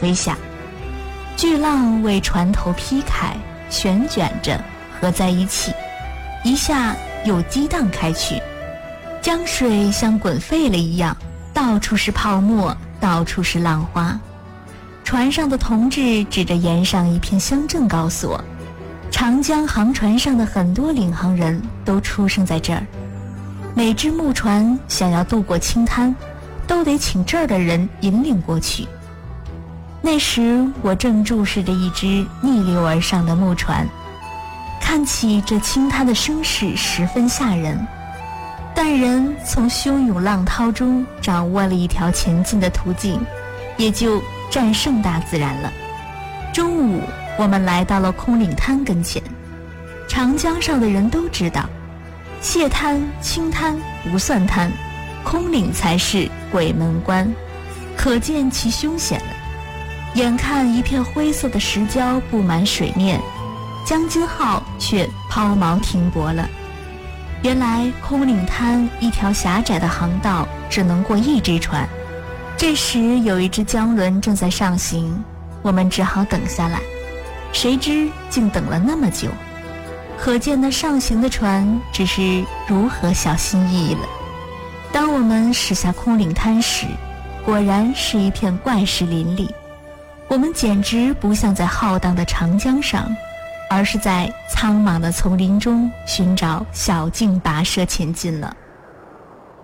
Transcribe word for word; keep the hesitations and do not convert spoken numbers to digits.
飞下，巨浪为船头劈开，旋卷着合在一起，一下又激荡开去，江水像滚沸了一样，到处是泡沫，到处是浪花。船上的同志指着沿上一片乡镇告诉我，长江航船上的很多领航人都出生在这儿，每只木船想要渡过青滩，都得请这儿的人引领过去。那时我正注视着一只逆流而上的木船，看起这青滩的声势十分吓人，但人从汹涌浪涛中掌握了一条前进的途径，也就战胜大自然了。中午我们来到了空岭滩跟前，长江上的人都知道，蟹滩、青滩不算滩，空岭才是鬼门关，可见其凶险了。眼看一片灰色的石礁布满水面，江津号却抛锚停泊了。原来空岭滩一条狭窄的航道只能过一只船，这时有一只江轮正在上行，我们只好等下来，谁知竟等了那么久，可见那上行的船只是如何小心翼翼了。当我们驶下空岭滩时，果然是一片怪石林立，我们简直不像在浩荡的长江上，而是在苍茫的丛林中寻找小径跋涉前进了。